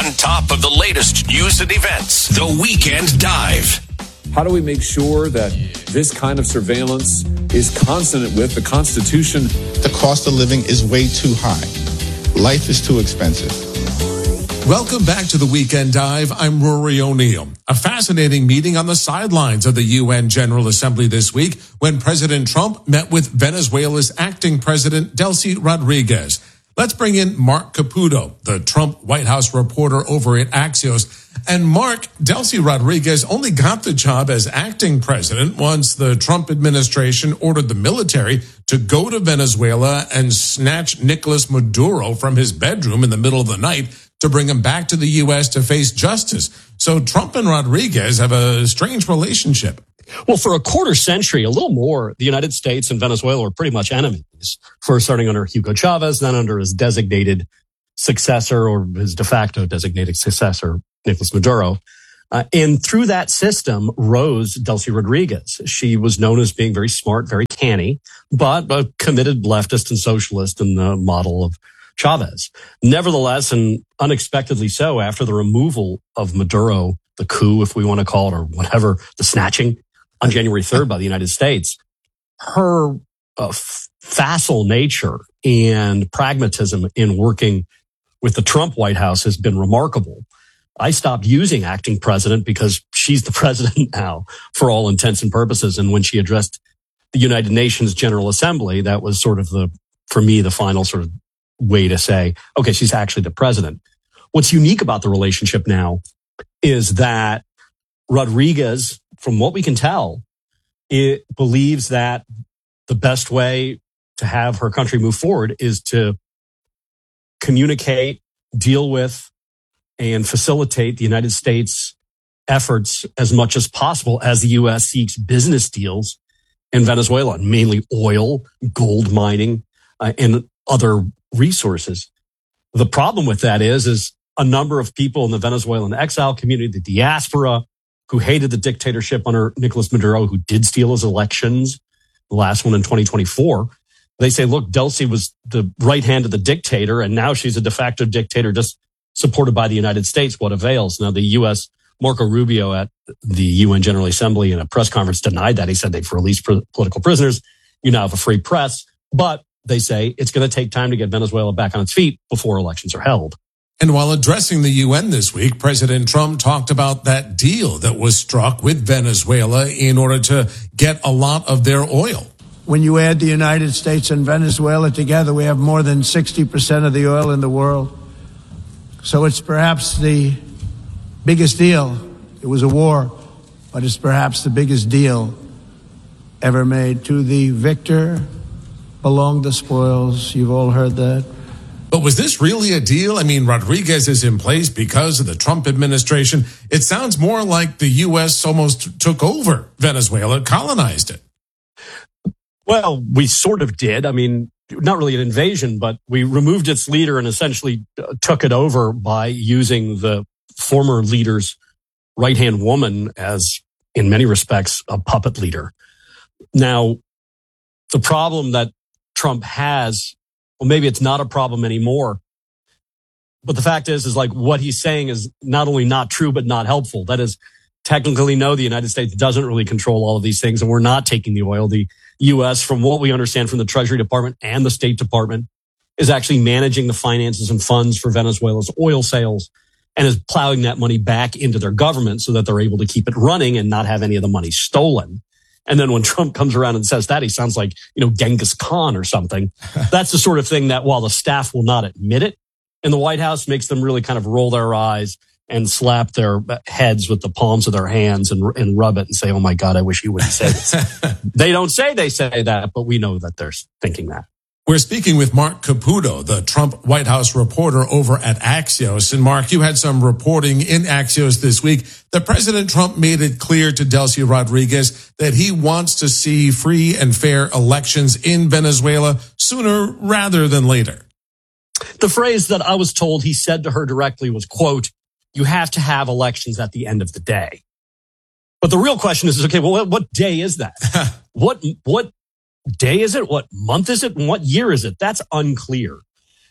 on top of the latest news and events. The Weekend Dive. How do we make sure that this kind of surveillance is consonant with the Constitution? The cost of living is way too high. Life is too expensive. Welcome back to the Weekend Dive. I'm Rory O'Neill. A fascinating meeting on the sidelines of the UN General Assembly this week when President Trump met with Venezuela's acting president, Delcy Rodriguez. Let's bring in Mark Caputo, the Trump White House reporter over at Axios. And Mark, Delcy Rodriguez only got the job as acting president once the Trump administration ordered the military to go to Venezuela and snatch Nicolas Maduro from his bedroom in the middle of the night to bring him back to the U.S. to face justice. So Trump and Rodriguez have a strange relationship. Well, for a quarter century, a little more, the United States and Venezuela were pretty much enemies. First starting under Hugo Chavez, then under his designated successor or his de facto designated successor, Nicolas Maduro. And through that system rose Delcy Rodriguez. She was known as being very smart, very canny, but a committed leftist and socialist in the model of Chavez. Nevertheless, and unexpectedly so, after the removal of Maduro, the coup, if we want to call it, or whatever, the snatching on January 3rd by the United States, her facile nature and pragmatism in working with the Trump White House has been remarkable. I stopped using acting president because she's the president now for all intents and purposes. And when she addressed the United Nations General Assembly, that was sort of for me, the final sort of way to say, okay, she's actually the president. What's unique about the relationship now is that Rodriguez, from what we can tell, it believes that the best way to have her country move forward is to communicate, deal with, and facilitate the United States efforts as much as possible as the U.S. seeks business deals in Venezuela, mainly oil, gold mining, and other resources. The problem with that is a number of people in the Venezuelan exile community, the diaspora, who hated the dictatorship under Nicolas Maduro, who did steal his elections, the last one in 2024. They say, look, Delcy was the right hand of the dictator, and now she's a de facto dictator just supported by the United States. What avails? Now, the U.S., Marco Rubio at the UN General Assembly in a press conference denied that. He said they've released political prisoners. You now have a free press. But they say it's going to take time to get Venezuela back on its feet before elections are held. And while addressing the UN this week, President Trump talked about that deal that was struck with Venezuela in order to get a lot of their oil. When you add the United States and Venezuela together, we have more than 60% of the oil in the world. So it's perhaps the biggest deal. It was a war, but it's perhaps the biggest deal ever made. To the victor belong the spoils. You've all heard that. But was this really a deal? I mean, Rodriguez is in place because of the Trump administration. It sounds more like the U.S. almost took over Venezuela, colonized it. Well, we sort of did. I mean, not really an invasion, but we removed its leader and essentially took it over by using the former leader's right-hand woman as, in many respects, a puppet leader. Now, the problem that Trump has, well, maybe it's not a problem anymore, but the fact is like what he's saying is not only not true, but not helpful. That is, technically, no, the United States doesn't really control all of these things, and we're not taking the oil. The U.S., from what we understand from the Treasury Department and the State Department, is actually managing the finances and funds for Venezuela's oil sales and is plowing that money back into their government so that they're able to keep it running and not have any of the money stolen. And then when Trump comes around and says that, he sounds like, Genghis Khan or something. That's the sort of thing that, while the staff will not admit it in the White House, makes them really kind of roll their eyes and slap their heads with the palms of their hands and rub it and say, oh my God, I wish you wouldn't say this. They don't say they say that, but we know that they're thinking that. We're speaking with Mark Caputo, the Trump White House reporter over at Axios. And Mark, you had some reporting in Axios this week that President Trump made it clear to Delcy Rodriguez that he wants to see free and fair elections in Venezuela sooner rather than later. The phrase that I was told he said to her directly was, quote, you have to have elections at the end of the day. But the real question is, okay, well, what day is that? What day is it? What month is it? And what year is it? That's unclear.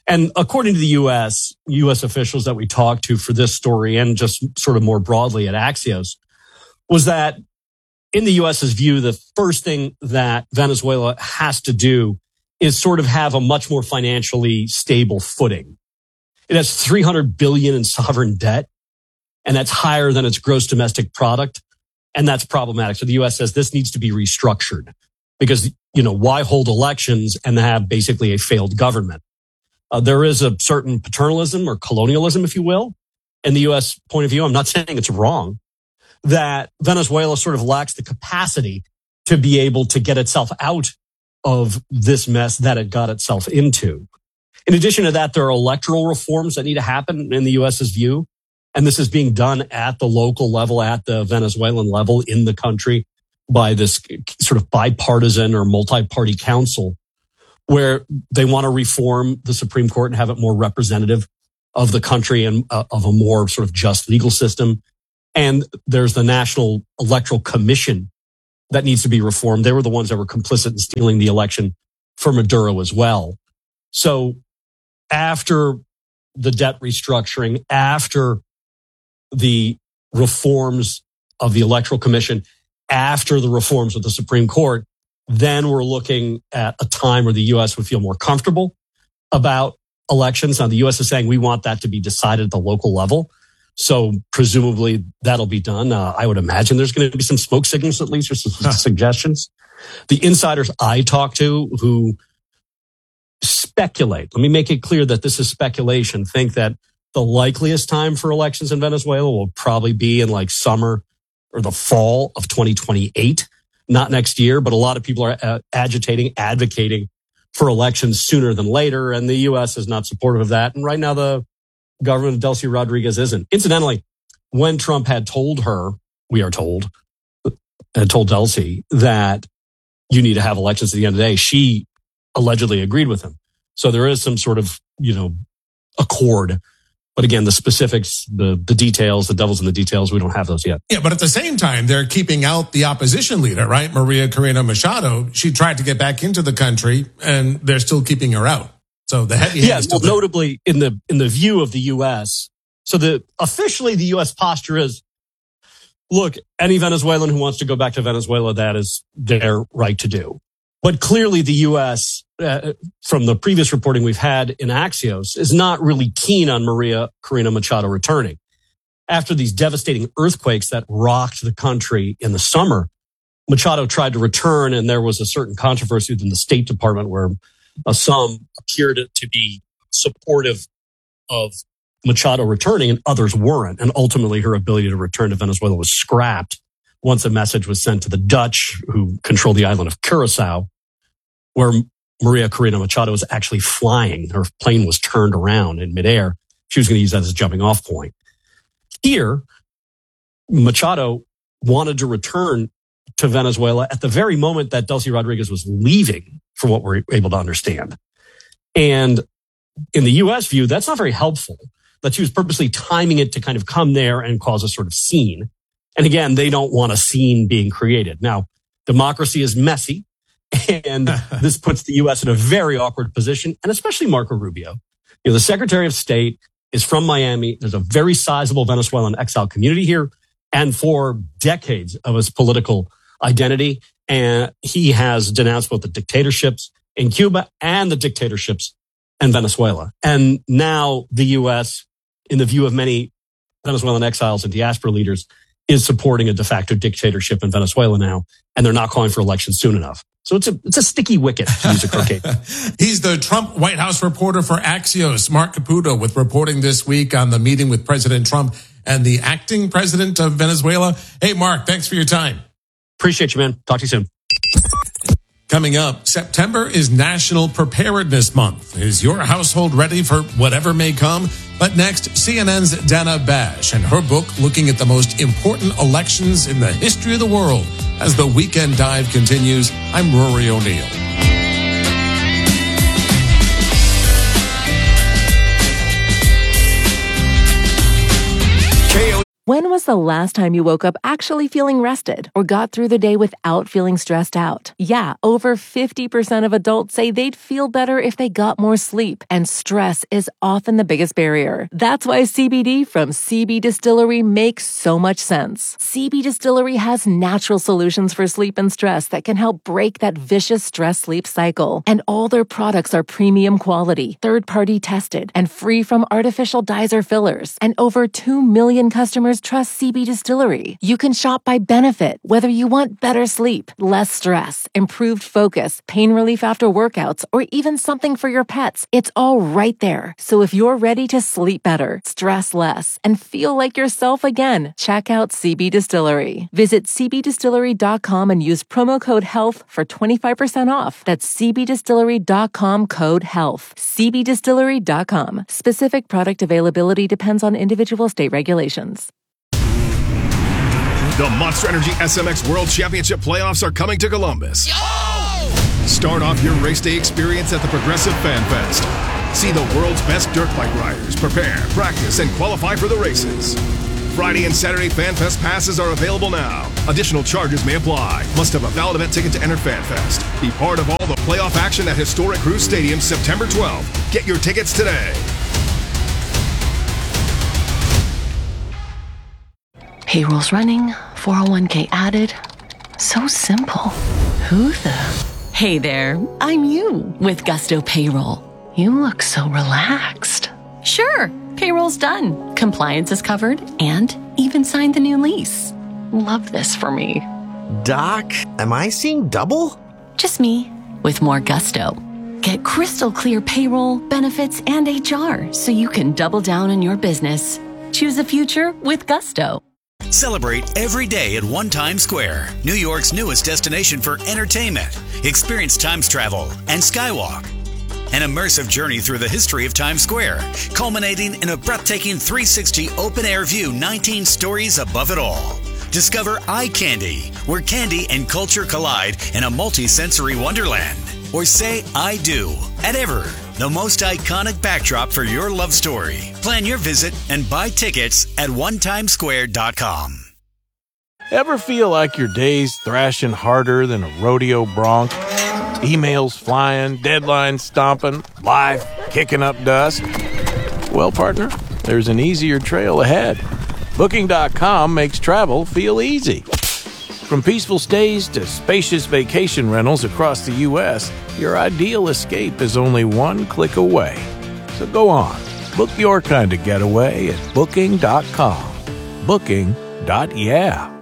And according to the U.S. officials that we talked to for this story and just sort of more broadly at Axios, was that in the U.S.'s view, the first thing that Venezuela has to do is sort of have a much more financially stable footing. It has $300 billion in sovereign debt, and that's higher than its gross domestic product. And that's problematic. So the U.S. says this needs to be restructured because, why hold elections and have basically a failed government? There is a certain paternalism or colonialism, if you will, in the U.S. point of view. I'm not saying it's wrong that Venezuela sort of lacks the capacity to be able to get itself out of this mess that it got itself into. In addition to that, there are electoral reforms that need to happen in the U.S.'s view. And this is being done at the local level, at the Venezuelan level in the country by this sort of bipartisan or multi-party council where they want to reform the Supreme Court and have it more representative of the country and of a more sort of just legal system. And there's the National Electoral Commission that needs to be reformed. They were the ones that were complicit in stealing the election for Maduro as well. So after the debt restructuring, after the reforms of the Electoral Commission, after the reforms of the Supreme Court, then we're looking at a time where the U.S. would feel more comfortable about elections. Now, the U.S. is saying we want that to be decided at the local level. So presumably that'll be done. I would imagine there's going to be some smoke signals, at least, or some suggestions. The insiders I talk to who speculate, let me make it clear that this is speculation, think that the likeliest time for elections in Venezuela will probably be in like summer or the fall of 2028. Not next year, but a lot of people are advocating for elections sooner than later. And the U.S. is not supportive of that. And right now, the government of Delcy Rodriguez isn't. Incidentally, when Trump had told her, we are told, had told Delcy that you need to have elections at the end of the day, she allegedly agreed with him. So there is some sort of, accord. But again, the specifics, the details, the devil's in the details, we don't have those yet. Yeah, but at the same time, they're keeping out the opposition leader, right? Maria Corina Machado. She tried to get back into the country, and they're still keeping her out. So the heavy hand is still there. Notably in the view of the U.S., so officially the U.S. posture is, look, any Venezuelan who wants to go back to Venezuela, that is their right to do. But clearly the U.S., from the previous reporting we've had in Axios, is not really keen on Maria Corina Machado returning. After these devastating earthquakes that rocked the country in the summer, Machado tried to return, and there was a certain controversy within the State Department where some appeared to be supportive of Machado returning and others weren't. And ultimately her ability to return to Venezuela was scrapped once a message was sent to the Dutch, who control the island of Curacao, where Maria Corina Machado was actually flying. Her plane was turned around in midair. She was going to use that as a jumping off point. Here, Machado wanted to return to Venezuela at the very moment that Delcy Rodriguez was leaving, from what we're able to understand. And in the U.S. view, that's not very helpful, that she was purposely timing it to kind of come there and cause a sort of scene. And again, they don't want a scene being created. Now, democracy is messy, and this puts the U.S. in a very awkward position, and especially Marco Rubio. The Secretary of State is from Miami. There's a very sizable Venezuelan exile community here, and for decades of his political identity. And he has denounced both the dictatorships in Cuba and the dictatorships in Venezuela. And now the U.S., in the view of many Venezuelan exiles and diaspora leaders, is supporting a de facto dictatorship in Venezuela now, and they're not calling for elections soon enough. So it's a sticky wicket, to use a croquet. He's the Trump White House reporter for Axios, Mark Caputo, with reporting this week on the meeting with President Trump and the acting president of Venezuela. Hey, Mark, thanks for your time. Appreciate you, man. Talk to you soon. Coming up, September is National Preparedness Month. Is your household ready for whatever may come? But next, CNN's Dana Bash and her book looking at the most important elections in the history of the world. As the Weekend Dive continues, I'm Rory O'Neill. When was the last time you woke up actually feeling rested or got through the day without feeling stressed out? Yeah, over 50% of adults say they'd feel better if they got more sleep, and stress is often the biggest barrier. That's why CBD from CB Distillery makes so much sense. CB Distillery has natural solutions for sleep and stress that can help break that vicious stress-sleep cycle. And all their products are premium quality, third-party tested, and free from artificial dyes or fillers. And over 2 million customers trust CB Distillery. You can shop by benefit, whether you want better sleep, less stress, improved focus, pain relief after workouts, or even something for your pets. It's all right there. So if you're ready to sleep better, stress less, and feel like yourself again, check out CB Distillery. Visit cbdistillery.com and use promo code HEALTH for 25% off. That's cbdistillery.com, code HEALTH. cbdistillery.com. Specific product availability depends on individual state regulations. The Monster Energy SMX World Championship playoffs are coming to Columbus. Start off your race day experience at the Progressive Fan Fest. See the world's best dirt bike riders prepare, practice, and qualify for the races. Friday and Saturday Fan Fest passes are available now. Additional charges may apply. Must have a valid event ticket to enter Fan Fest. Be part of all the playoff action at historic Cruise Stadium September 12th. Get your tickets today. Payroll's running, 401k added. So simple. Who the? Hey there, I'm you with Gusto Payroll. You look so relaxed. Sure, payroll's done. Compliance is covered and even signed the new lease. Love this for me. Doc, am I seeing double? Just me with more Gusto. Get crystal clear payroll, benefits, and HR so you can double down on your business. Choose a future with Gusto. Celebrate every day at One Times Square, New York's newest destination for entertainment. Experience Times Travel and Skywalk. An immersive journey through the history of Times Square, culminating in a breathtaking 360 open-air view 19 stories above it all. Discover Eye Candy, where candy and culture collide in a multi-sensory wonderland. Or say I do at Ever, the most iconic backdrop for your love story. Plan your visit and buy tickets at onetimesquare.com. Ever feel like your day's thrashing harder than a rodeo bronc? Emails flying, deadlines stomping, life kicking up dust? Well, partner, there's an easier trail ahead. Booking.com makes travel feel easy. From peaceful stays to spacious vacation rentals across the U.S., your ideal escape is only one click away. So go on, book your kind of getaway at Booking.com. Booking.yeah.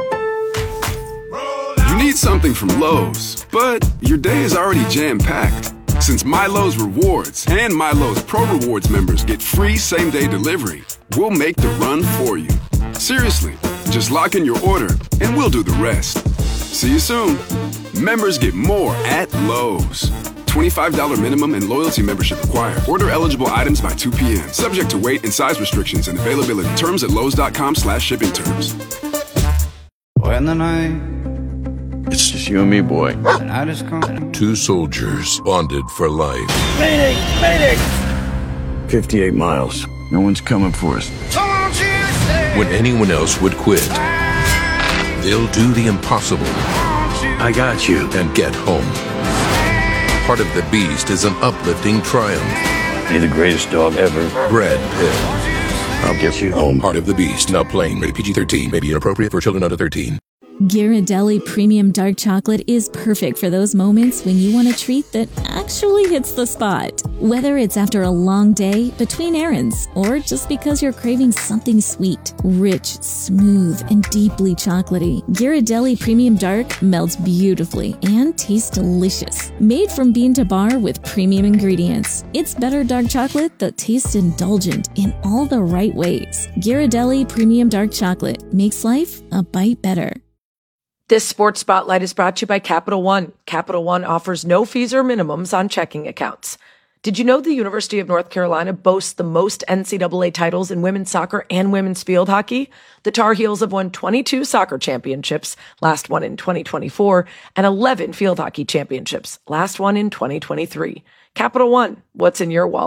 You need something from Lowe's, but your day is already jam-packed. Since MyLowe's Rewards and MyLowe's Pro Rewards members get free same-day delivery, we'll make the run for you. Seriously, just lock in your order and we'll do the rest. See you soon. Members get more at Lowe's. $25 minimum and loyalty membership required. Order eligible items by 2 p.m. Subject to weight and size restrictions and availability. Terms at lowes.com/shipping terms. When the night, it's just you and me, boy. And I just come. Two soldiers bonded for life. Mayday! Mayday! 58 miles. No one's coming for us. When anyone else would quit, they'll do the impossible. I got you. And get home. Part of the Beast is an uplifting triumph. You're the greatest dog ever. Brad Pitt. I'll get you home. Part of the Beast. Now playing rated PG-13. May be inappropriate for children under 13. Ghirardelli Premium Dark Chocolate is perfect for those moments when you want a treat that actually hits the spot. Whether it's after a long day, between errands, or just because you're craving something sweet, rich, smooth, and deeply chocolatey, Ghirardelli Premium Dark melts beautifully and tastes delicious. Made from bean to bar with premium ingredients, it's better dark chocolate that tastes indulgent in all the right ways. Ghirardelli Premium Dark Chocolate makes life a bite better. This Sports Spotlight is brought to you by Capital One. Capital One offers no fees or minimums on checking accounts. Did you know the University of North Carolina boasts the most NCAA titles in women's soccer and women's field hockey? The Tar Heels have won 22 soccer championships, last one in 2024, and 11 field hockey championships, last one in 2023. Capital One, what's in your wallet?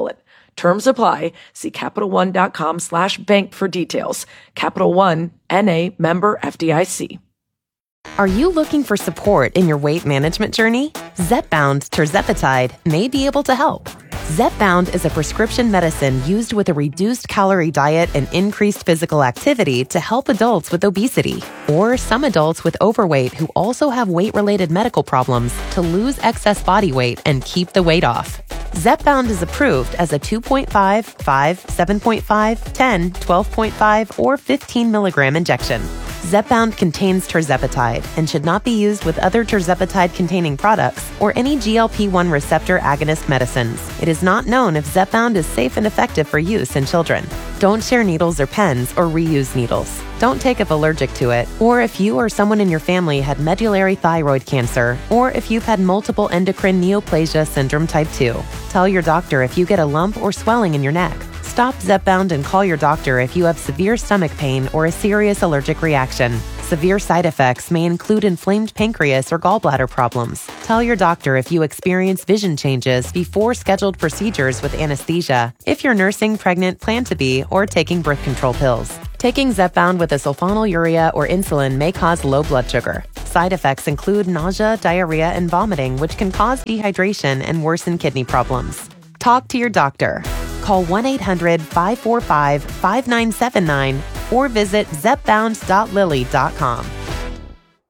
Terms apply. See CapitalOne.com/bank for details. Capital One, N.A., member FDIC. Are you looking for support in your weight management journey? Zepbound tirzepatide may be able to help. Zepbound is a prescription medicine used with a reduced calorie diet and increased physical activity to help adults with obesity or some adults with overweight who also have weight-related medical problems to lose excess body weight and keep the weight off. Zepbound is approved as a 2.5, 5, 7.5, 10, 12.5, or 15 milligram injection. Zepbound contains tirzepatide and should not be used with other tirzepatide-containing products or any GLP-1 receptor agonist medicines. It is not known if Zepbound is safe and effective for use in children. Don't share needles or pens or reuse needles. Don't take if allergic to it, or if you or someone in your family had medullary thyroid cancer, or if you've had multiple endocrine neoplasia syndrome type 2. Tell your doctor if you get a lump or swelling in your neck. Stop Zepbound and call your doctor if you have severe stomach pain or a serious allergic reaction. Severe side effects may include inflamed pancreas or gallbladder problems. Tell your doctor if you experience vision changes before scheduled procedures with anesthesia, if you're nursing, pregnant, plan to be, or taking birth control pills. Taking Zepbound with a sulfonylurea or insulin may cause low blood sugar. Side effects include nausea, diarrhea, and vomiting, which can cause dehydration and worsen kidney problems. Talk to your doctor. Call 1-800-545-5979 or visit zepbound.lilly.com.